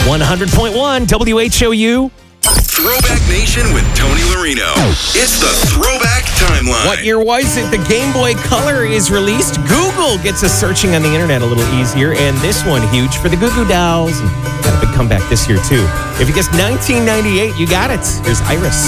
100.1 WHOU. Throwback Nation with Tony Marino. It's the Throwback Timeline. What year was it? The Game Boy Color is released. Google gets us searching on the internet a little easier. And this one, huge for the Goo Goo Dolls. Got a big comeback this year, too. If you guessed 1998, you got it. Here's Iris.